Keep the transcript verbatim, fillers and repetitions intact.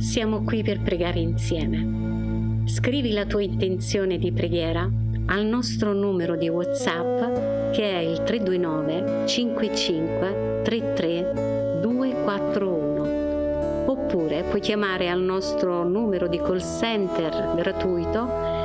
siamo qui per pregare insieme. Scrivi la tua intenzione di preghiera al nostro numero di WhatsApp che è il tre due nove cinque cinque tre tre due quattro uno, oppure puoi chiamare al nostro numero di call center gratuito